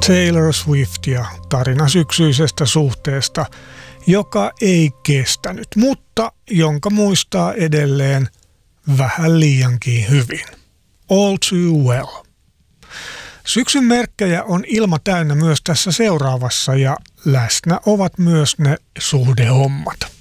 Taylor Swift ja tarina syksyisestä suhteesta, joka ei kestänyt, mutta jonka muistaa edelleen vähän liiankin hyvin. All Too Well. Syksyn merkkejä on ilma täynnä myös tässä seuraavassa ja läsnä ovat myös ne suhdehommat.